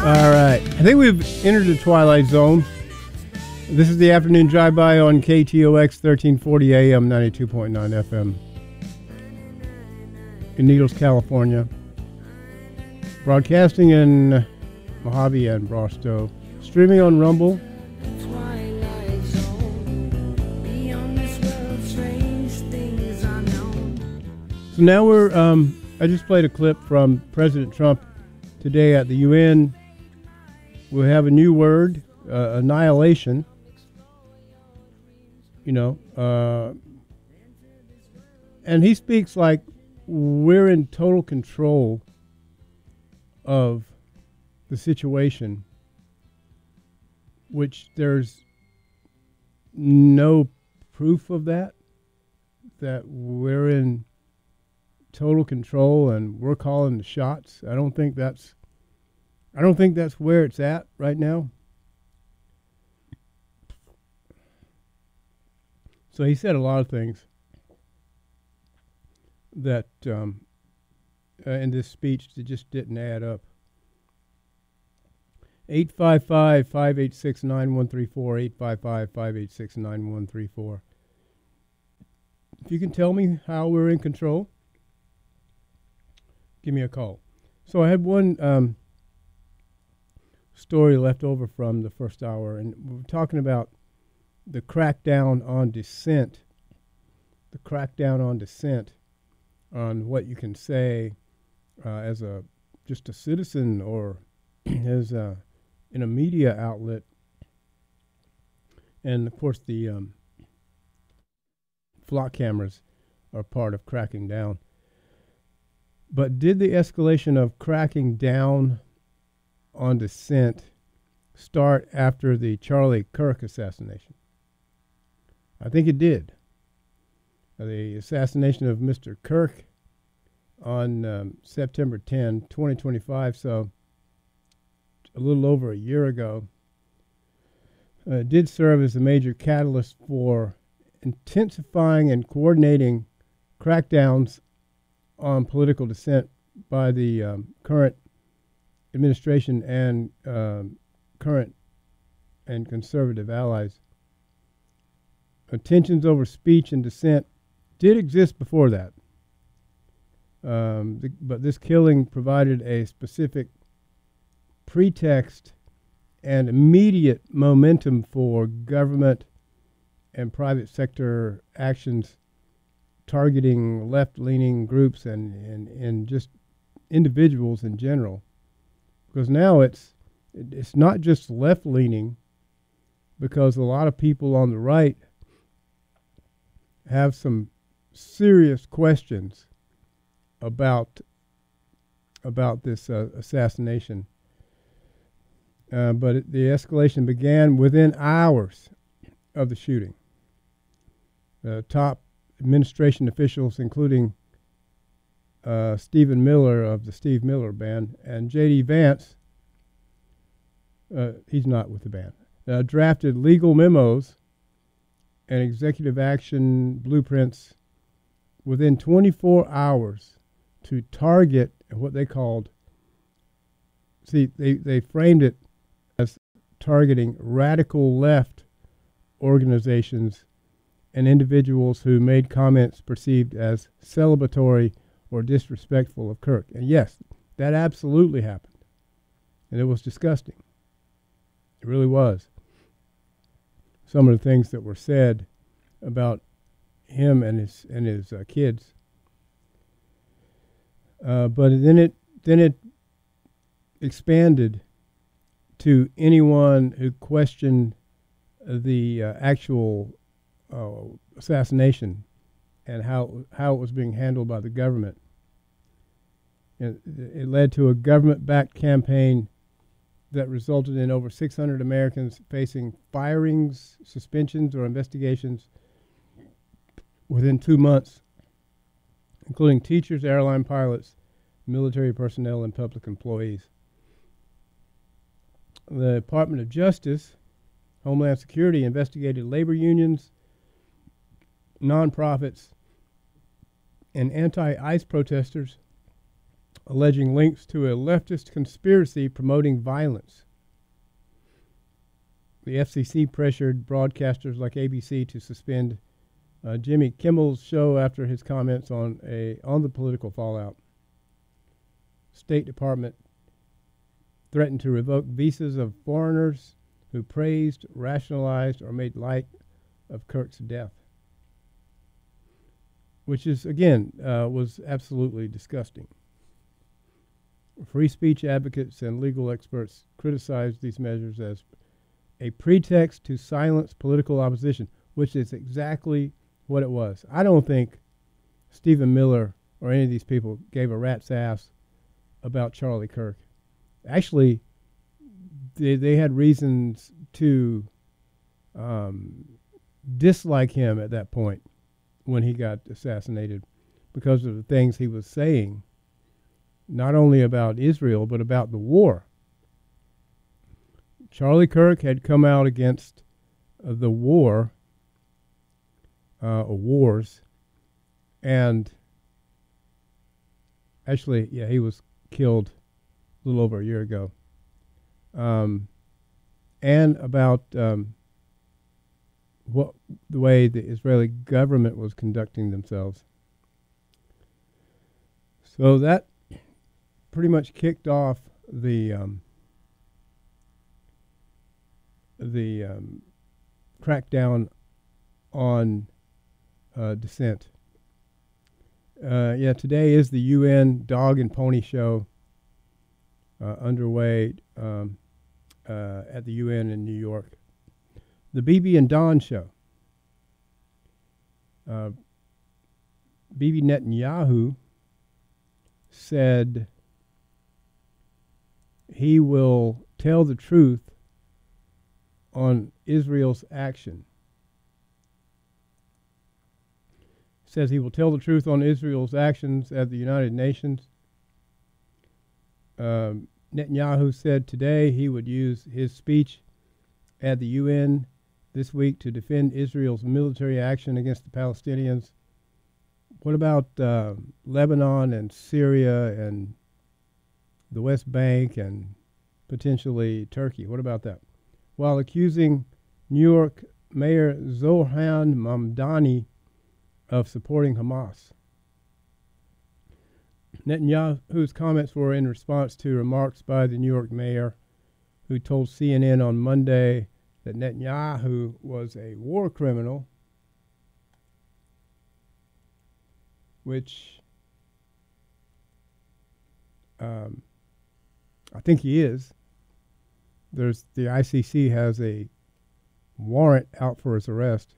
All right. I think we've entered the twilight zone. This is the afternoon drive-by on KTOX 1340 AM, 92.9 FM in Needles, California. Broadcasting in Mojave and Barstow. Streaming on Rumble. So now I just played a clip from President Trump today at the UN. We have a new word, annihilation. And he speaks like we're in total control of the situation, which there's no proof of that we're in total control and we're calling the shots. I don't think that's where it's at right now. So he said a lot of things that in this speech that just didn't add up. 855-586-9134, 855-586-9134. If you can tell me how we're in control, give me a call. So I had one story left over from the first hour, and we were talking about the crackdown on dissent, on what you can say as just a citizen or as in a media outlet. And of course the flock cameras are part of cracking down. But did the escalation of cracking down on dissent start after the Charlie Kirk assassination? I think it did. The assassination of Mr. Kirk on September 10, 2025, so a little over a year ago, did serve as a major catalyst for intensifying and coordinating crackdowns on political dissent by the current administration and current and conservative allies. Tensions over speech and dissent did exist before that. But this killing provided a specific pretext and immediate momentum for government and private sector actions targeting left-leaning groups and just individuals in general. Because now it's not just left-leaning, because a lot of people on the right have some serious questions about this assassination. But the escalation began within hours of the shooting. Top administration officials, including Stephen Miller of the Steve Miller Band and J.D. Vance, he's not with the band, drafted legal memos and executive action blueprints within 24 hours to target what they called, they framed it as targeting radical left organizations and individuals who made comments perceived as celebratory or disrespectful of Kirk. And yes, that absolutely happened. And it was disgusting. It really was. Some of the things that were said about him and his kids. But then it expanded to anyone who questioned the actual assassination and how it was being handled by the government. And it led to a government-backed campaign that resulted in over 600 Americans facing firings, suspensions, or investigations within 2 months, including teachers, airline pilots, military personnel, and public employees. The Department of Justice, Homeland Security investigated labor unions, nonprofits, and anti-ICE protesters alleging links to a leftist conspiracy promoting violence. The FCC pressured broadcasters like ABC to suspend Jimmy Kimmel's show after his comments on the political fallout. State Department threatened to revoke visas of foreigners who praised, rationalized, or made light of Kirk's death, which is, again, was absolutely disgusting. Free speech advocates and legal experts criticized these measures as a pretext to silence political opposition, which is exactly what it was. I don't think Stephen Miller or any of these people gave a rat's ass about Charlie Kirk. Actually, they had reasons to dislike him at that point when he got assassinated because of the things he was saying, not only about Israel, but about the war. Charlie Kirk had come out against the war, wars, and actually, yeah, he was killed a little over a year ago. And about what the way the Israeli government was conducting themselves. So that pretty much kicked off the crackdown on dissent. Yeah, today is the UN Dog and Pony Show underway at the UN in New York. The Bibi and Don Show. Bibi Netanyahu said he will tell the truth on Israel's action. Says he will tell the truth on Israel's actions at the United Nations. Netanyahu said today he would use his speech at the UN this week to defend Israel's military action against the Palestinians. What about Lebanon and Syria and the West Bank and potentially Turkey? What about that? While accusing New York Mayor Zohran Mamdani of supporting Hamas. Netanyahu's comments were in response to remarks by the New York mayor, who told CNN on Monday that Netanyahu was a war criminal, which I think he is. The ICC has a warrant out for his arrest.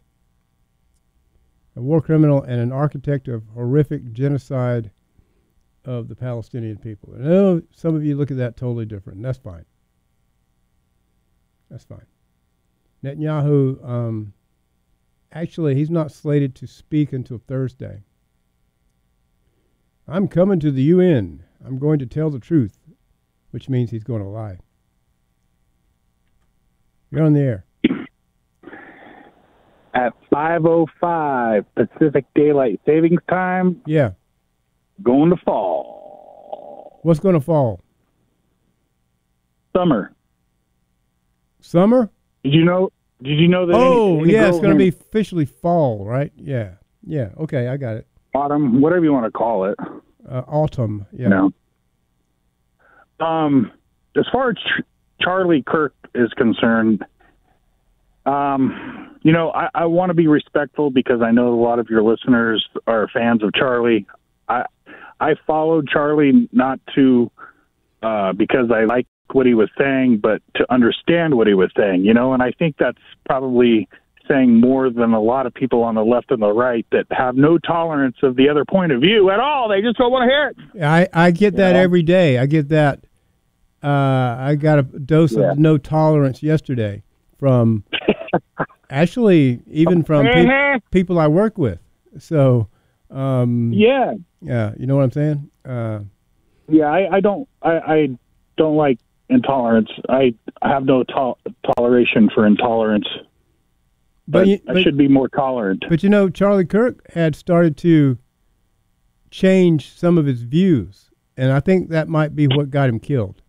A war criminal and an architect of horrific genocide of the Palestinian people. I know some of you look at that totally different, and that's fine. That's fine. Netanyahu, actually, he's not slated to speak until Thursday. I'm coming to the UN. I'm going to tell the truth, which means he's going to lie. You're on the air. At 5:05 Pacific Daylight Savings Time. Yeah. Going to fall. What's going to fall? Summer. Summer? Did you know that? Oh, any yeah, it's going to be officially fall, right? Yeah. Yeah. Okay, I got it. Autumn, whatever you want to call it. Autumn. Yeah. You know. As far as Charlie Kirk is concerned, you know, I want to be respectful because I know a lot of your listeners are fans of Charlie. I followed Charlie not to because I liked what he was saying, but to understand what he was saying, you know, and I think that's probably saying more than a lot of people on the left and the right that have no tolerance of the other point of view at all. They just don't want to hear it. I get that every day. I get that. I got a dose of no tolerance yesterday from actually even from people I work with. So, yeah, you know what I'm saying? I don't like intolerance. I have no toleration for intolerance. But I should be more tolerant. But you know, Charlie Kirk had started to change some of his views, and I think that might be what got him killed.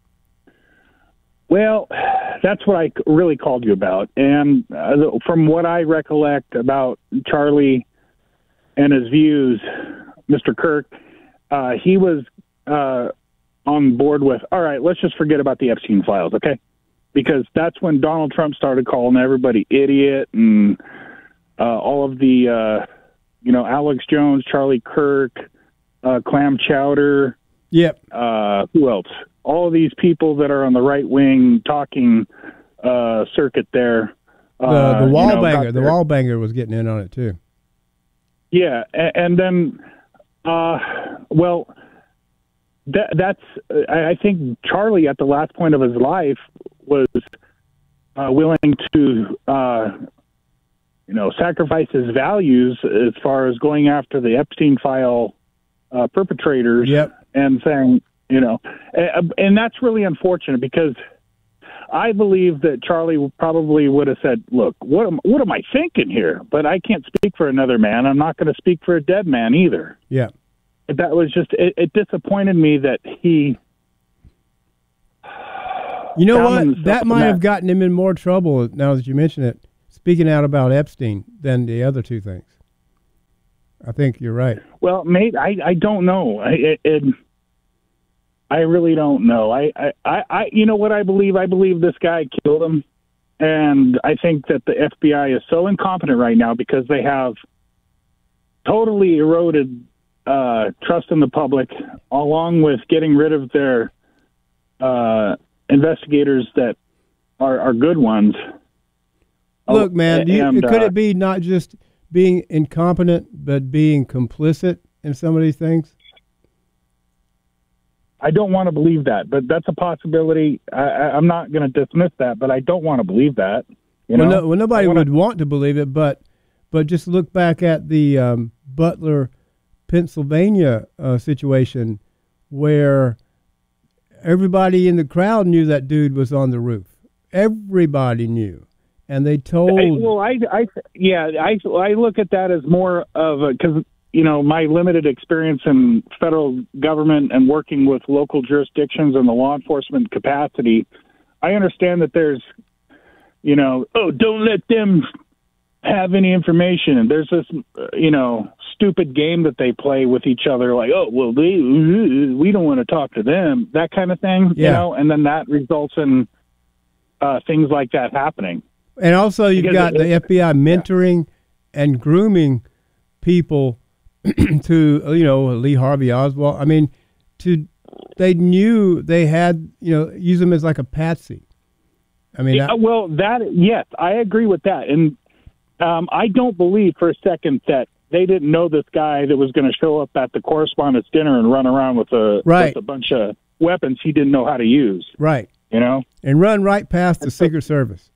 Well, that's what I really called you about. And from what I recollect about Charlie and his views, Mr. Kirk, he was on board with, all right, let's just forget about the Epstein files, okay? Because that's when Donald Trump started calling everybody idiot and all of the, Alex Jones, Charlie Kirk, Clam Chowder. Yep. Who else? All of these people that are on the right wing talking circuit there. The wall banger. The wall banger was getting in on it too. Yeah, and then, that's. I think Charlie, at the last point of his life, was willing to, sacrifice his values as far as going after the Epstein file perpetrators. Yep. And saying, and that's really unfortunate because I believe that Charlie probably would have said, look, what am I thinking here? But I can't speak for another man. I'm not going to speak for a dead man either. Yeah. That was just, it disappointed me that he. You know what? That might have gotten him in more trouble, now that you mention it, speaking out about Epstein, than the other two things. I think you're right. Well, mate, I don't know. I really don't know. I you know what I believe? I believe this guy killed him. And I think that the FBI is so incompetent right now because they have totally eroded trust in the public, along with getting rid of their investigators that are good ones. Look, man, could it be not just being incompetent, but being complicit in some of these things? I don't want to believe that, but that's a possibility. I'm not going to dismiss that, but I don't want to believe that. Nobody would want to believe it, but just look back at the Butler, Pennsylvania situation, where everybody in the crowd knew that dude was on the roof. Everybody knew. And they told. Well, I look at that as more of a, because my limited experience in federal government and working with local jurisdictions in the law enforcement capacity, I understand that there's, don't let them have any information. And there's this, stupid game that they play with each other, like, oh, well, we don't want to talk to them, that kind of thing, and then that results in things like that happening. And also you've got the FBI mentoring and grooming people to, Lee Harvey Oswald. I mean, they knew they had, use them as like a patsy. I mean, yes, I agree with that. And I don't believe for a second that they didn't know this guy that was going to show up at the correspondence dinner and run around with a bunch of weapons he didn't know how to use. Right. And run right past the Secret Service.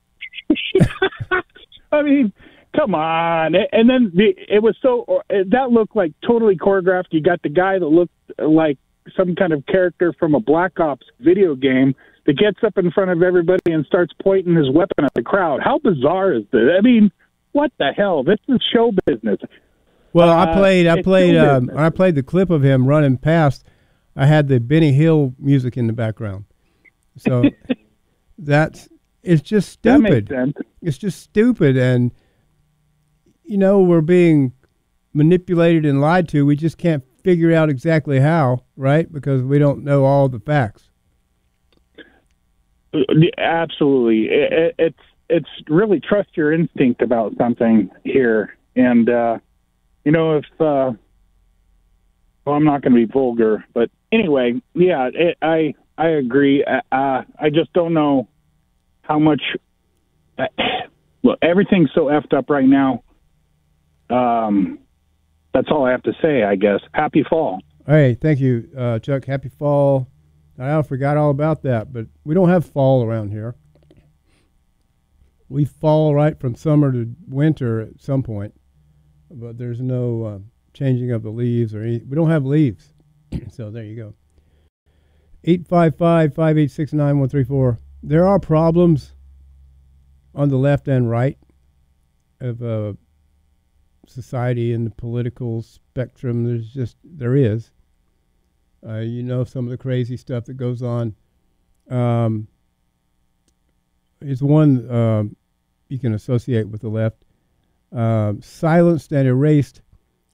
I mean, come on. And then it was that looked like totally choreographed. You got the guy that looked like some kind of character from a Black Ops video game that gets up in front of everybody and starts pointing his weapon at the crowd. How bizarre is this? I mean, what the hell? This is show business. Well, I played the clip of him running past. I had the Benny Hill music in the background. So it's just stupid. That makes sense. It's just stupid. And, we're being manipulated and lied to. We just can't figure out exactly how, right? Because we don't know all the facts. Absolutely. It's really trust your instinct about something here. And, if, I'm not going to be vulgar, but anyway, yeah, I agree. I just don't know how much. Look, everything's so effed up right now. That's all I have to say, I guess. Happy fall. Hey, thank you, Chuck. Happy fall. I forgot all about that, but we don't have fall around here. We fall right from summer to winter at some point, but there's no changing of the leaves we don't have leaves. So there you go. 855-586-9134. There are problems on the left and right of society and the political spectrum. There is. You know some of the crazy stuff that goes on. Um, it's one you can associate with the left. Silenced and erased.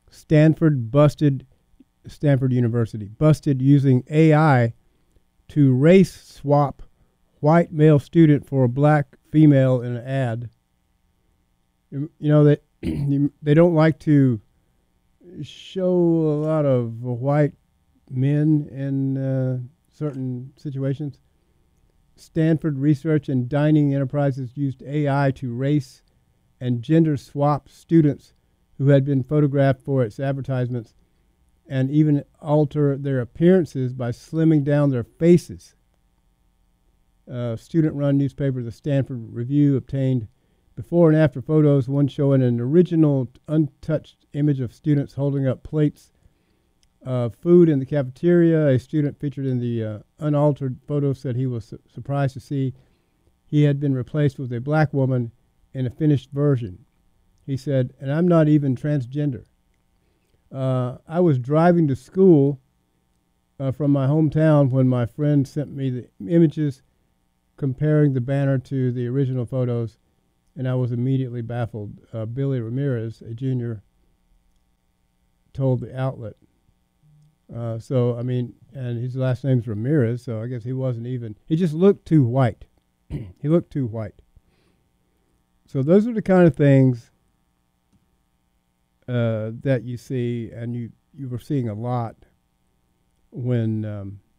Stanford University busted using AI to race swap white male student for a black female in an ad. You know that they don't like to show a lot of white men in certain situations. Stanford Research and Dining Enterprises used AI to race and gender swap students who had been photographed for its advertisements and even alter their appearances by slimming down their faces. Student-run newspaper, the Stanford Review, obtained before and after photos, one showing an original untouched image of students holding up plates of food in the cafeteria. A student featured in the unaltered photo said he was surprised to see he had been replaced with a black woman in a finished version. He said, and I'm not even transgender. I was driving to school from my hometown when my friend sent me the images comparing the banner to the original photos, and I was immediately baffled. Billy Ramirez, a junior, told the outlet. So, I mean, and his last name's Ramirez, so I guess he wasn't even, he just looked too white. He looked too white. So those are the kind of things that you see, and you were seeing a lot when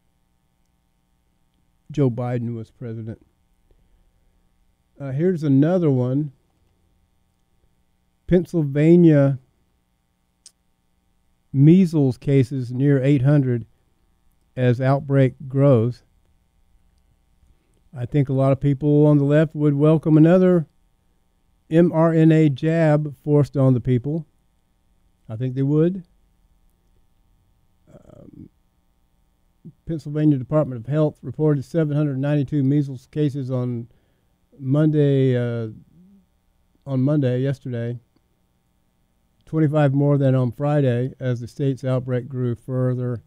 Joe Biden was president. Here's another one. Pennsylvania measles cases near 800 as outbreak grows. I think a lot of people on the left would welcome another mRNA jab forced on the people. I think they would. Pennsylvania Department of Health reported 792 measles cases on Monday, yesterday. 25 more than on Friday as the state's outbreak grew further,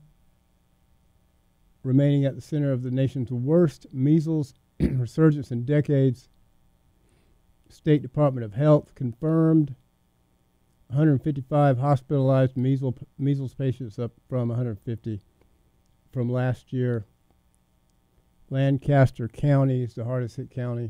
remaining at the center of the nation's worst measles resurgence in decades. State Department of Health confirmed 155 hospitalized measles patients, up from 150 from last year. Lancaster County is the hardest hit county.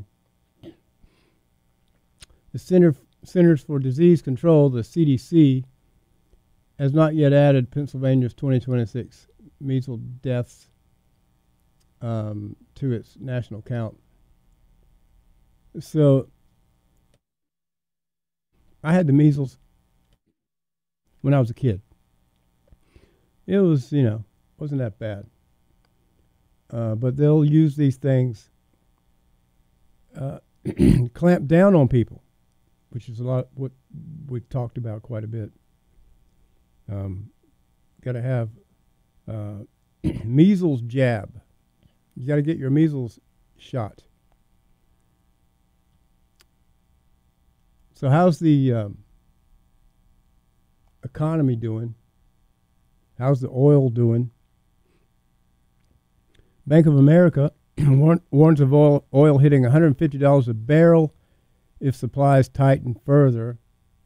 The Centers for Disease Control, the CDC, has not yet added Pennsylvania's 2026 measles deaths to its national count. So I had the measles when I was a kid. It was, wasn't that bad. But they'll use these things, clamp down on people, which is a lot what we've talked about quite a bit. Got to have measles jab. You got to get your measles shot. So how's the economy doing? How's the oil doing? Bank of America warns of oil hitting $150 a barrel if supplies tighten further.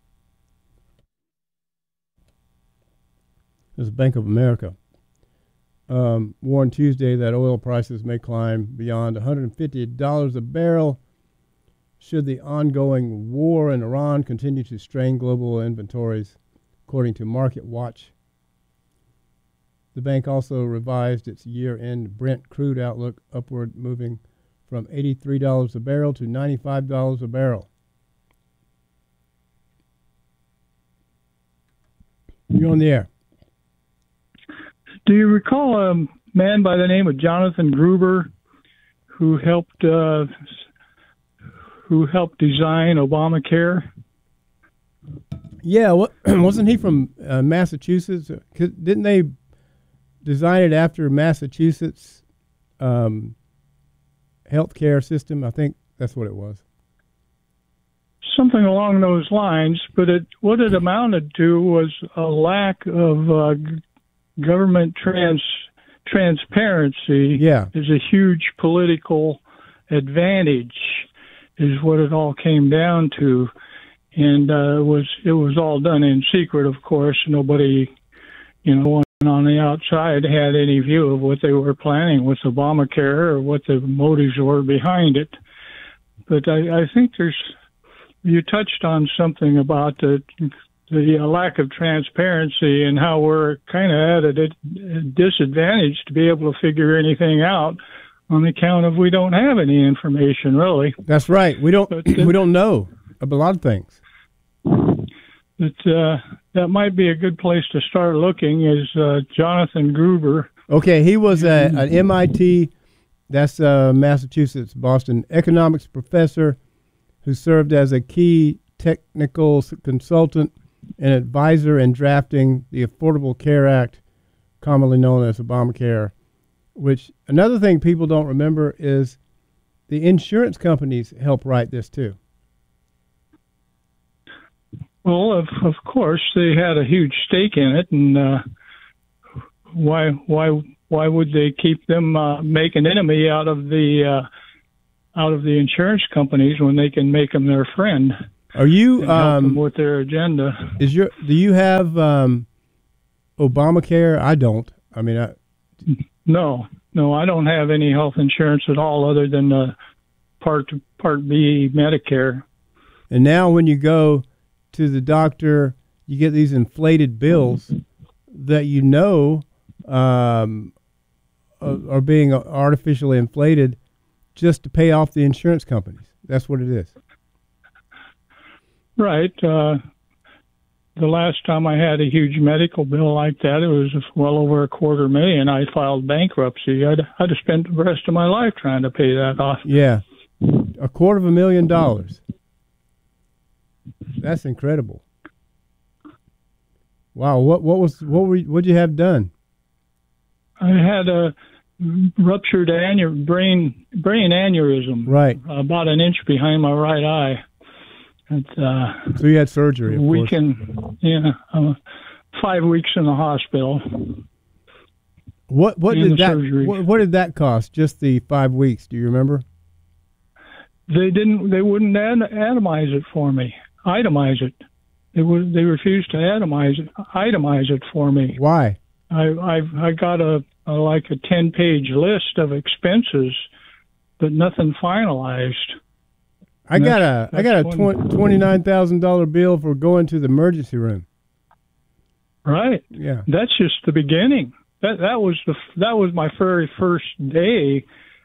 This is Bank of America. Warned Tuesday that oil prices may climb beyond $150 a barrel should the ongoing war in Iran continue to strain global inventories, according to Market Watch. The bank also revised its year-end Brent crude outlook upward, moving from $83 a barrel to $95 a barrel. You're on the air. Do you recall a man by the name of Jonathan Gruber who helped design Obamacare? Yeah, wasn't he from Massachusetts? Didn't they design it after Massachusetts healthcare system? I think that's what it was. Something along those lines, but what it amounted to was a lack of government transparency Yeah. is a huge political advantage, is what it all came down to. And it was all done in secret, of course. Nobody, on the outside had any view of what they were planning with Obamacare or what the motives were behind it. But I think you touched on something about the lack of transparency and how we're kind of at a disadvantage to be able to figure anything out on account of we don't have any information, really. That's right. We don't know a lot of things. But that might be a good place to start looking, is Jonathan Gruber. Okay, he was an MIT, that's Massachusetts, Boston, economics professor who served as a key technical consultant and advisor in drafting the Affordable Care Act, commonly known as Obamacare, which another thing people don't remember is the insurance companies help write this too. Well, of course, they had a huge stake in it, and why would they keep them make an enemy out of the insurance companies when they can make them their friend? Are you help them with their agenda? Do you have Obamacare? I don't. I mean, No, I don't have any health insurance at all, other than Part B Medicare. And now, when you go to the doctor, you get these inflated bills that are being artificially inflated just to pay off the insurance companies. That's what it is. Right. The last time I had a huge medical bill like that, it was well over $250,000. I filed bankruptcy. I'd have spent the rest of my life trying to pay that off. Yeah, $250,000. That's incredible. Wow. What'd you have done? I had a ruptured brain aneurysm. Right. About an inch behind my right eye. So you had surgery. Of course. 5 weeks in the hospital. What did that cost? Just the 5 weeks? Do you remember? They wouldn't itemize it for me. Itemize it. They refused to itemize it for me. Why? I got a 10-page list of expenses, but nothing finalized. I got a $29,000 bill for going to the emergency room. Right. Yeah. That's just the beginning. That was my very first day.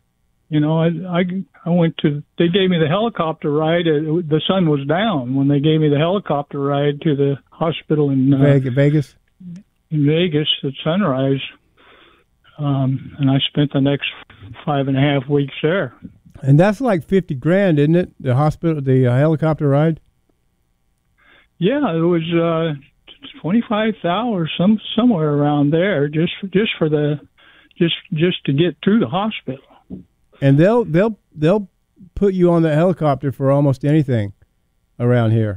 I went to. They gave me the helicopter ride. The sun was down when they gave me the helicopter ride to the hospital in Vegas. In Vegas at sunrise, and I spent the next 5.5 weeks there. And that's like $50,000, isn't it? The hospital, the helicopter ride. Yeah, it was $25,000 or somewhere around there, just to get to the hospital. And they'll put you on the helicopter for almost anything around here.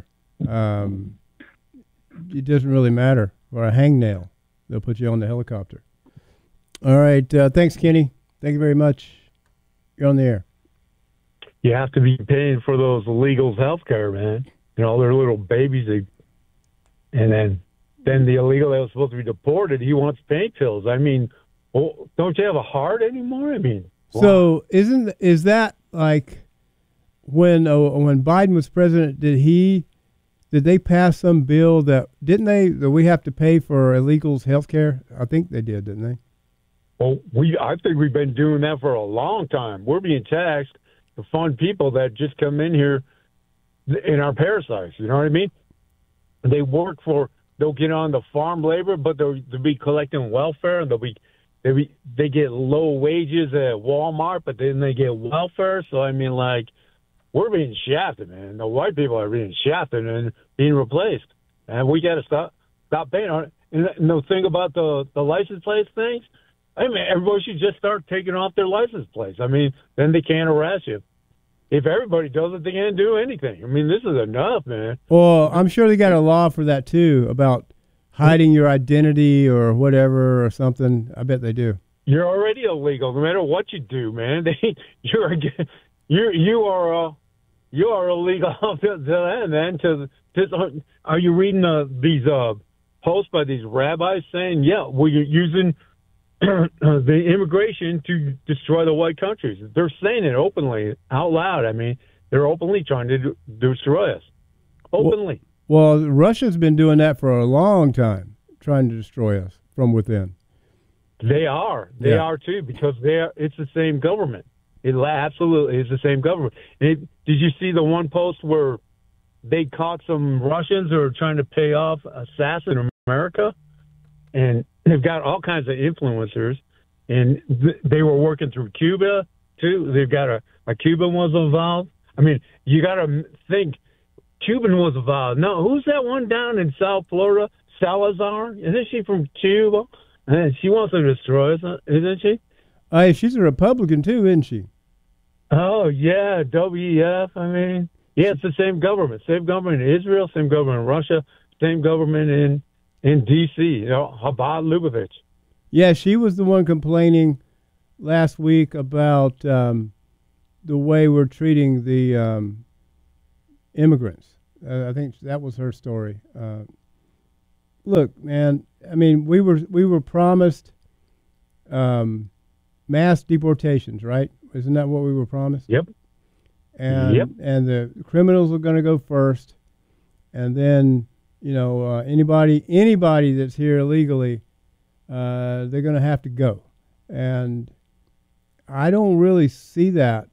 It doesn't really matter. Or a hangnail, they'll put you on the helicopter. All right, thanks, Kenny. Thank you very much. You're on the air. You have to be paying for those illegals' health care, man. They're little babies. And then the illegal that was supposed to be deported, he wants pain pills. I mean, don't you have a heart anymore? I mean, wow. So is that like when Biden was president? Did they pass some bill that we have to pay for illegals' health care? I think they did, didn't they? Well, I think we've been doing that for a long time. We're being taxed to fund people that just come in here in our parasites. You know what I mean? They'll get on the farm labor, but they'll be collecting welfare, and they get low wages at Walmart, but then they get welfare. So I mean, like, we're being shafted, man. The white people are being shafted and being replaced, and we got to stop paying on it. And the thing about the license plate things, I mean, everybody should just start taking off their license plates. I mean, then they can't harass you. If everybody does it, they can't do anything. I mean, this is enough, man. Well, I'm sure they got a law for that too, about hiding your identity or whatever or something. I bet they do. You're already illegal, no matter what you do, man. You are illegal to them, man. Are you reading these posts by these rabbis saying, yeah, well, you're using the immigration to destroy the white countries? They're saying it openly, out loud. I mean, they're openly trying to destroy us. Openly. Well, Russia's been doing that for a long time, trying to destroy us from within. They are. They are too, because it's the same government. It absolutely is the same government. Did you see the one post where they caught some Russians who are trying to pay off assassins in America? And they've got all kinds of influencers, and they were working through Cuba too. They've got a Cuban was involved. I mean, you got to think Cuban was involved. No, who's that one down in South Florida? Salazar? Isn't she from Cuba? And she wants to destroy us, isn't she? She's a Republican too, isn't she? Oh yeah, WEF. I mean, yeah, it's the same government. Same government in Israel, same government in Russia, same government in D.C., you know, Chabad Lubavitch. Yeah, she was the one complaining last week about the way we're treating the immigrants. I think that was her story. Look, man, I mean, we were promised mass deportations, right? Isn't that what we were promised? Yep. And the criminals are going to go first, and then anybody that's here illegally, they're going to have to go. And I don't really see that.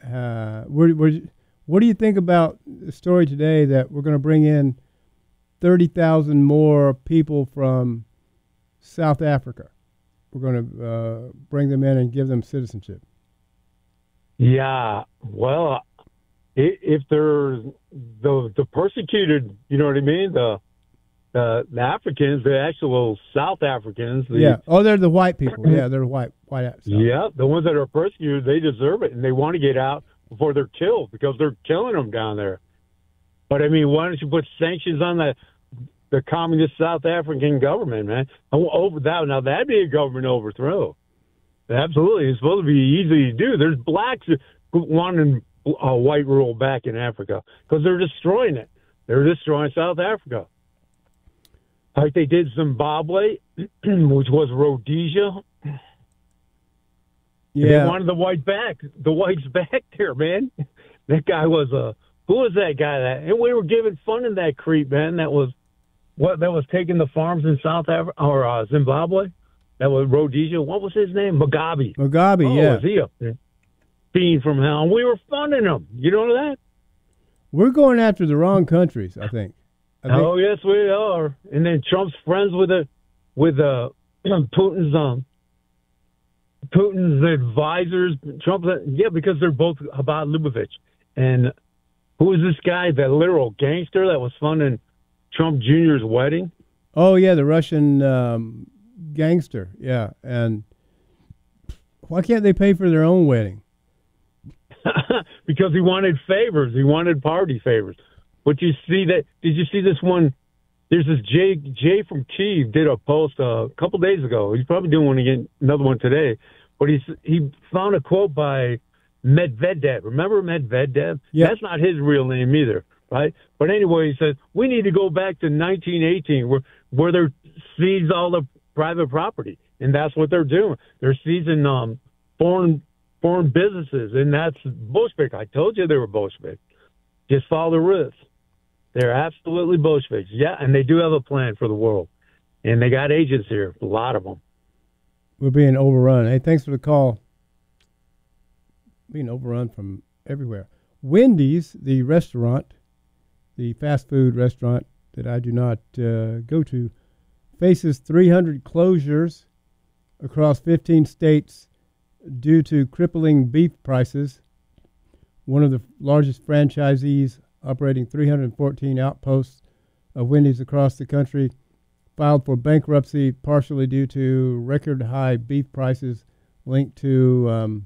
What do you think about the story today that we're going to bring in 30,000 more people from South Africa? We're going to bring them in and give them citizenship. Yeah, well, if they're the persecuted, you know what I mean, the Africans, the actual South Africans. They're the white people. Yeah, they're white. Yeah, the ones that are persecuted, they deserve it, and they want to get out before they're killed because they're killing them down there. But I mean, why don't you put sanctions on the communist South African government, man? Over that, now that'd be a government overthrow. Absolutely, it's supposed to be easy to do. There's blacks wanting white rule back in Africa because they're destroying it. They're destroying South Africa, like they did Zimbabwe, which was Rhodesia. Yeah, they wanted the whites back there, man. That guy was who was that guy? And we were giving funding that creep, man. That was taking the farms in South Africa or Zimbabwe. That was Rhodesia. What was his name? Mugabe. Yeah. Was he up there? Fiend from hell. And we were funding him. You know that? We're going after the wrong countries, I think. Oh, yes, we are. And then Trump's friends with Putin's advisors. Because they're both Chabad Lubavitch. And who is this guy, that literal gangster that was funding Trump Jr.'s wedding? Oh, yeah, the Russian gangster. Yeah. And why can't they pay for their own wedding? Because he wanted favors. He wanted party favors. But you see that? Did you see this one? There's this Jay from Kyiv did a post a couple days ago. He's probably doing one again, another one today. But he found a quote by Medvedev. Remember Medvedev? Yeah. That's not his real name either, right? But anyway, he says we need to go back to 1918, where they're seized all the private property, and that's what they're doing. They're seizing foreign businesses, and that's Bolshevik. I told you they were Bolshevik. Just follow the rules. They're absolutely Bolsheviks. Yeah, and they do have a plan for the world, and they got agents here, a lot of them. We're being overrun. Hey, thanks for the call. Being overrun from everywhere. Wendy's, the restaurant, the fast food restaurant that I do not go to, faces 300 closures across 15 states due to crippling beef prices. One of the largest franchisees operating 314 outposts of Wendy's across the country filed for bankruptcy partially due to record high beef prices linked to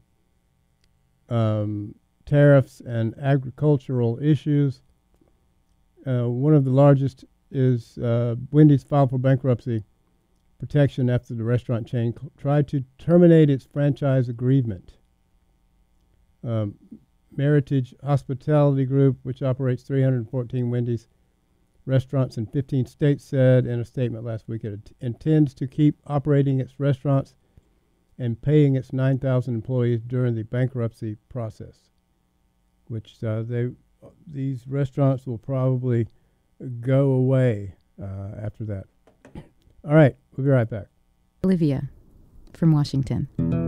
tariffs and agricultural issues. One of the largest is Wendy's filed for bankruptcy protection after the restaurant chain tried to terminate its franchise agreement. Meritage Hospitality Group, which operates 314 Wendy's restaurants in 15 states, said in a statement last week it intends to keep operating its restaurants and paying its 9,000 employees during the bankruptcy process, which these restaurants will probably go away after that. All right, we'll be right back. Olivia from Washington.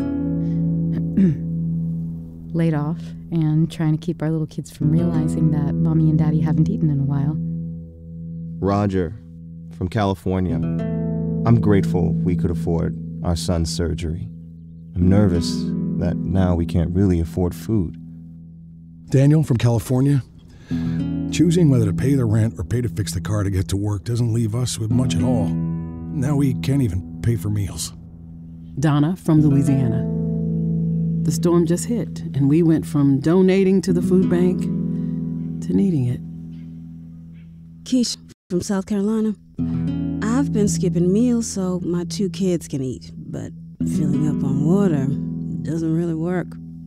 Laid off and trying to keep our little kids from realizing that mommy and daddy haven't eaten in a while. Roger from California. I'm grateful we could afford our son's surgery. I'm nervous that now we can't really afford food. Daniel from California. Choosing whether to pay the rent or pay to fix the car to get to work doesn't leave us with much at all. Now we can't even pay for meals. Donna from Louisiana. The storm just hit, and we went from donating to the food bank to needing it. Keisha from South Carolina. I've been skipping meals so my 2 kids can eat, but filling up on water doesn't really work.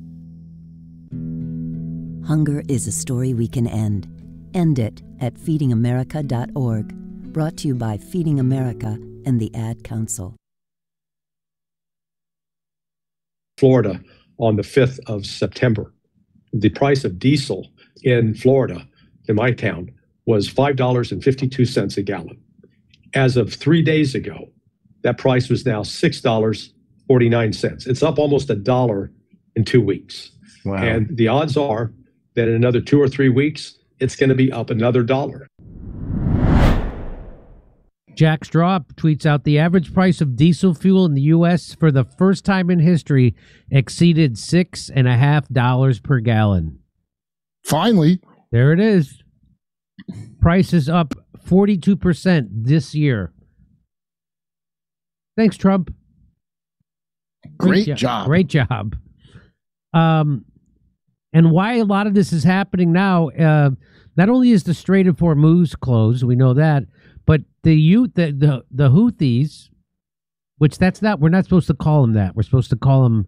Hunger is a story we can end. End it at feedingamerica.org. Brought to you by Feeding America and the Ad Council. Florida on the 5th of September. The price of diesel in Florida, in my town, was $5.52 a gallon. As of 3 days ago, that price was now $6.49. It's up almost $1 in 2 weeks. Wow. And the odds are that in another 2 or 3 weeks, it's going to be up another $1. Jack Straw tweets out the average price of diesel fuel in the U.S. for the first time in history exceeded $6.50 per gallon. Finally. There it is. Price is up 42% this year. Thanks, Trump. Great job. Great job. And why a lot of this is happening now, not only is the Strait of Hormuz closed, we know that, but the Houthis, which we're not supposed to call them that. We're supposed to call them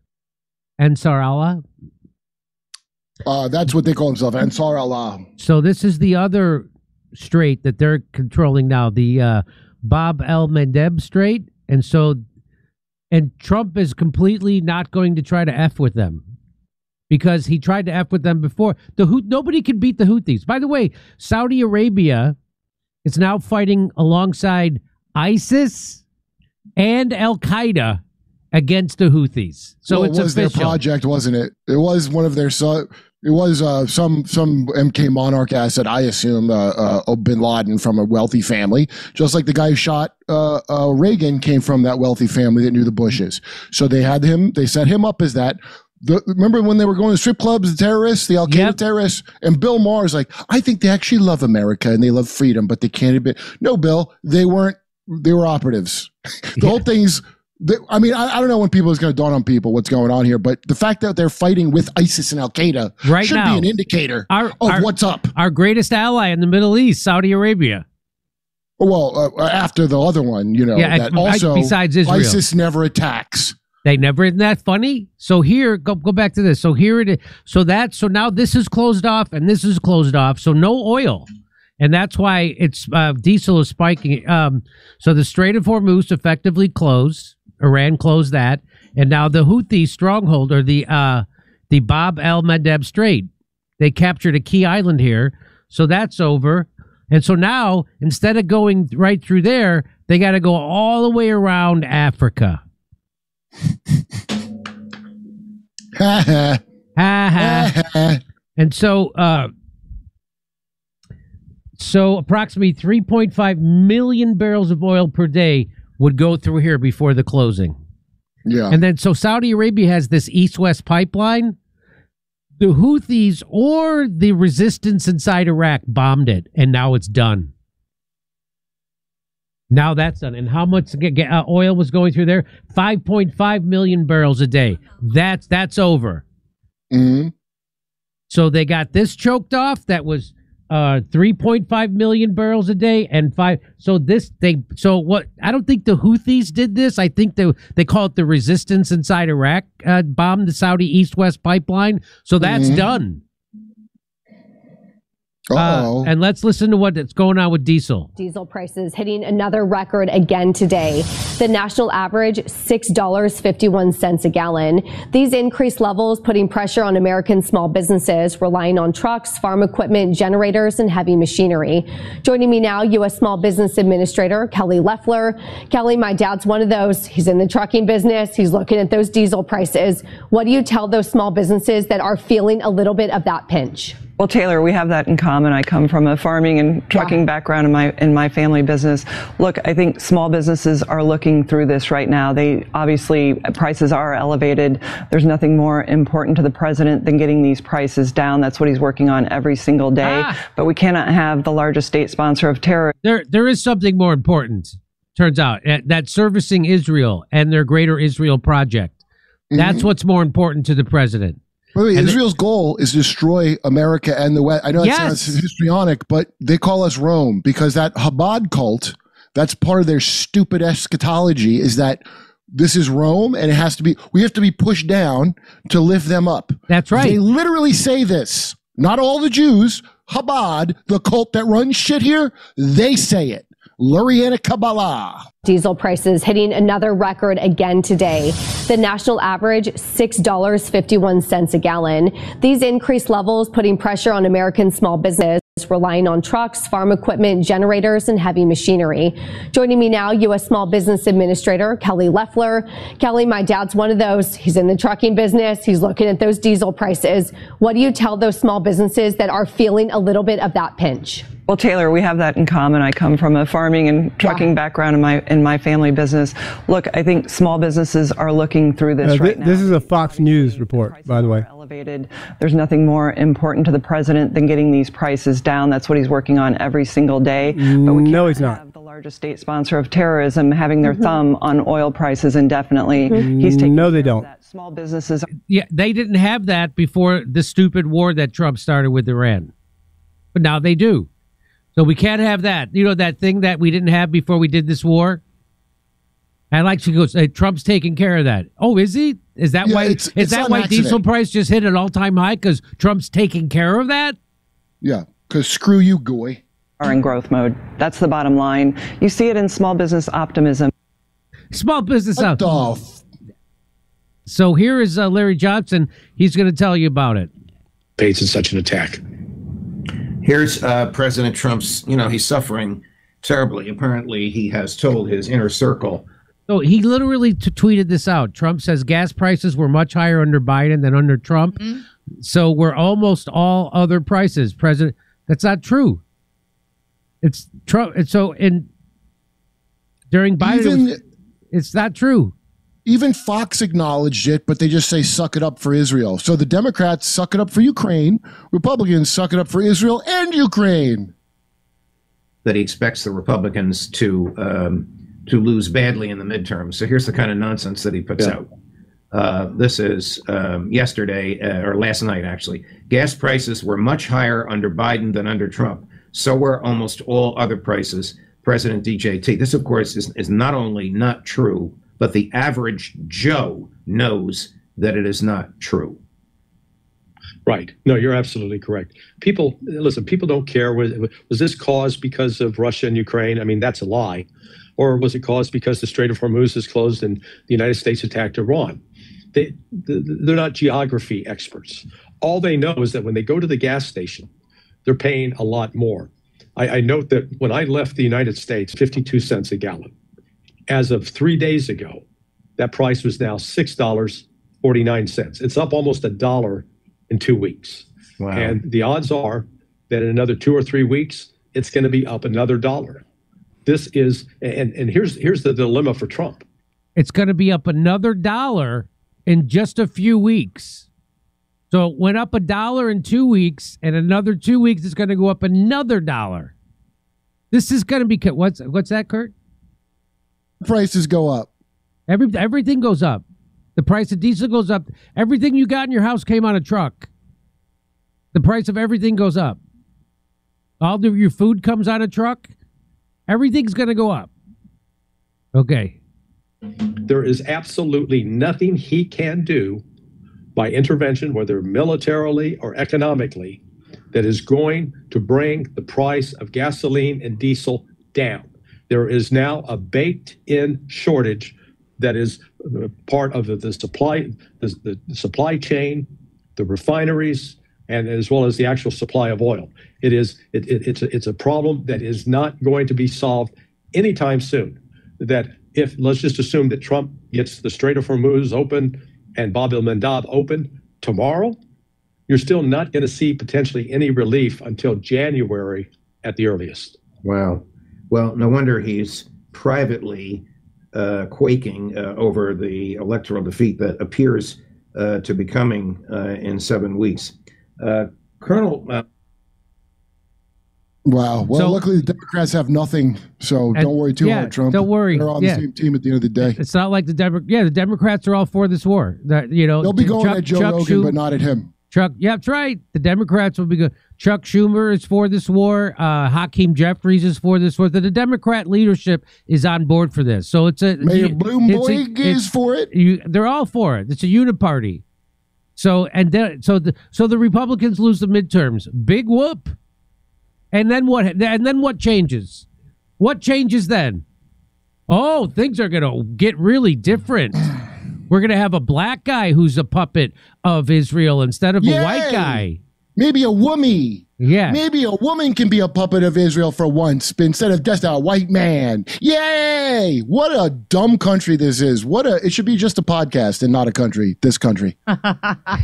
Ansar Allah. That's what they call themselves, Ansar Allah. So this is the other strait that they're controlling now, the Bab el-Mandeb Strait. And Trump is completely not going to try to F with them because he tried to F with them before. Nobody can beat the Houthis. By the way, Saudi Arabia is now fighting alongside ISIS and Al-Qaeda against the Houthis. So it's it was official. Their project, wasn't it? It was one of their. It was some MK Monarch asset, I assume, bin Laden from a wealthy family, just like the guy who shot Reagan came from that wealthy family that knew the Bushes. So they had him. They set him up as that. Remember when they were going to strip clubs, the terrorists, the Al-Qaeda terrorists, and Bill Maher's like, I think they actually love America and they love freedom, but they can't admit. No, Bill, they weren't. They were operatives. The whole thing's. I don't know when it's going to dawn on people what's going on here, but the fact that they're fighting with ISIS and Al-Qaeda should be an indicator of what's up. Our greatest ally in the Middle East, Saudi Arabia. Well, after the other one, that also besides Israel, ISIS never attacks. They never. Isn't that funny? So here, go back to this. So here it is. So now this is closed off and this is closed off. So no oil. And that's why it's diesel is spiking. So the Strait of Hormuz effectively closed. Iran closed that. And now the Houthi stronghold, or the Bab el-Mandeb Strait, they captured a key island here. So that's over. And so now, instead of going right through there, they got to go all the way around Africa. And so approximately 3.5 million barrels of oil per day would go through here before the closing. Yeah. And then so Saudi Arabia has this east-west pipeline. The Houthis or the resistance inside Iraq bombed it, and now it's done. Now that's done. And how much oil was going through there? 5.5 million barrels a day. That's over. Mm-hmm. So they got this choked off. That was 3.5 million barrels a day and 5. So what? I don't think the Houthis did this. I think they call it the resistance inside Iraq bombed the Saudi East-West pipeline. So that's done. And let's listen to what's going on with diesel. Diesel prices hitting another record again today. The national average, $6.51 a gallon. These increased levels putting pressure on American small businesses relying on trucks, farm equipment, generators, and heavy machinery. Joining me now, U.S. Small Business Administrator Kelly Loeffler. Kelly, my dad's one of those. He's in the trucking business. He's looking at those diesel prices. What do you tell those small businesses that are feeling a little bit of that pinch? Well, Taylor, we have that in common. I come from a farming and trucking background in my family business. Look, I think small businesses are looking through this right now. They obviously, prices are elevated. There's nothing more important to the president than getting these prices down. That's what he's working on every single day. But we cannot have the largest state sponsor of terror. There is something more important, turns out, that servicing Israel and their Greater Israel Project. That's what's more important to the president. Wait, Israel's goal is to destroy America and the West. I know it sounds histrionic, but they call us Rome because that Chabad cult, that's part of their stupid eschatology, is that this is Rome and we have to be pushed down to lift them up. That's right. They literally say this. Not all the Jews, Chabad, the cult that runs shit here, they say it. Luriana Kabbalah. Diesel prices hitting another record again today. The national average, $6.51 a gallon. These increased levels putting pressure on American small business relying on trucks, farm equipment, generators, and heavy machinery. Joining me now, U.S. Small Business Administrator Kelly Loeffler. Kelly, my dad's one of those. He's in the trucking business. He's looking at those diesel prices. What do you tell those small businesses that are feeling a little bit of that pinch? Well, Taylor, we have that in common. I come from a farming and trucking background in my family business. Look, I think small businesses are looking through this right now. This is a Fox News report, by the way. Elevated. There's nothing more important to the president than getting these prices down. That's what he's working on every single day. But we no, he's not. Have the largest state sponsor of terrorism having their thumb on oil prices indefinitely. He's taking no, they don't. Small businesses. Yeah, they didn't have that before the stupid war that Trump started with Iran, but now they do. So we can't have that. You know, that thing that we didn't have before we did this war? I like to go say Trump's taking care of that. Oh, is he? Is that why diesel price just hit an all-time high? Because Trump's taking care of that? Yeah, because screw you, Goy. Are in growth mode. That's the bottom line. You see it in small business optimism. Small business optimism. So here is Larry Johnson. He's going to tell you about it. It's such an attack. Here's President Trump's, he's suffering terribly. Apparently, he has told his inner circle. So he literally tweeted this out. Trump says gas prices were much higher under Biden than under Trump. So we're almost all other prices. President, that's not true. It's Trump. And so during Biden, it's not true. Even Fox acknowledged it, but they just say suck it up for Israel. So the Democrats suck it up for Ukraine. Republicans suck it up for Israel and Ukraine. That he expects the Republicans to lose badly in the midterms. So here's the kind of nonsense that he puts out. This is yesterday, or last night, actually. Gas prices were much higher under Biden than under Trump. So were almost all other prices. President DJT. This, of course, is not only not true, but the average Joe knows that it is not true. Right. No, you're absolutely correct. People don't care. Was this caused because of Russia and Ukraine? I mean, that's a lie. Or was it caused because the Strait of Hormuz is closed and the United States attacked Iran? They're not geography experts. All they know is that when they go to the gas station, they're paying a lot more. I note that when I left the United States, 52 cents a gallon. As of 3 days ago, that price was now $6.49. It's up almost $1 in 2 weeks. Wow. And the odds are that in another 2 or 3 weeks, it's going to be up another $1. This is, and here's the dilemma for Trump. It's going to be up another $1 in just a few weeks. So it went up $1 in 2 weeks, and another 2 weeks it's going to go up another $1. This is going to be what's that, Kurt? Prices go up. Everything goes up. The price of diesel goes up. Everything you got in your house came on a truck. The price of everything goes up. Your food comes on a truck. Everything's going to go up. Okay. There is absolutely nothing he can do by intervention, whether militarily or economically, that is going to bring the price of gasoline and diesel down. There is now a baked-in shortage that is part of the supply chain, the refineries, and as well as the actual supply of oil. It's a problem that is not going to be solved anytime soon. That if, let's just assume that Trump gets the Strait of Hormuz open and Bab el-Mandab open tomorrow, you're still not going to see potentially any relief until January at the earliest. Wow. Well, no wonder he's privately quaking over the electoral defeat that appears to be coming in 7 weeks. Colonel. Wow. Well, luckily the Democrats have nothing, so don't worry too hard, Trump. Don't worry. They're on the same team at the end of the day. It's not like the Democrats are all for this war. They'll be going at Joe Rogan, but not at him. Yeah, that's right. The Democrats will be good. Chuck Schumer is for this war. Hakeem Jeffries is for this war. The Democrat leadership is on board for this. So it's Mayor Bloomberg is for it. They're all for it. It's a uniparty. So the Republicans lose the midterms. Big whoop. And then what? And then what changes? What changes then? Oh, things are going to get really different. We're going to have a black guy who's a puppet of Israel instead of a white guy. Maybe a woman. Yeah. Maybe a woman can be a puppet of Israel for once instead of just a white man. Yay! What a dumb country this is. It should be just a podcast and not a country, this country.